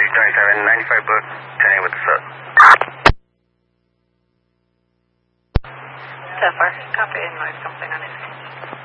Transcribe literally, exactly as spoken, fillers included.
twenty-seven, ninety-five book, ten eight with the sub. So far, copy and noise complaint on it.